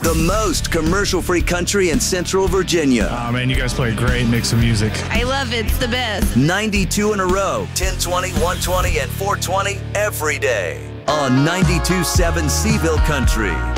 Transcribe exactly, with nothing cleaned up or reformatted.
the most commercial-free country in Central Virginia. Oh, man, you guys play a great mix of music. I love it. It's the best. ninety-two in a row, ten twenty, one twenty, and four twenty every day on ninety-two point seven Seville Country.